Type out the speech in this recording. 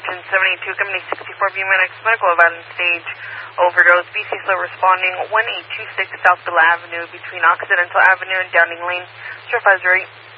Station 782, Company 64, BMX Medical Advance Stage Overdose. BC slow responding 1826 South Bill Avenue between Occidental Avenue and Downing Lane. Sure, 508.